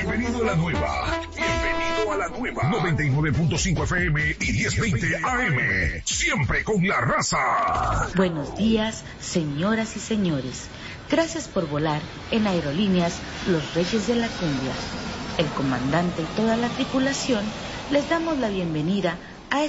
Bienvenido a la nueva. Bienvenido a la nueva. 99.5 FM y 1020 AM. Siempre con la raza. Buenos días, señoras y señores. Gracias por volar en Aerolíneas Los Reyes de la Cumbia. El comandante y toda la tripulación les damos la bienvenida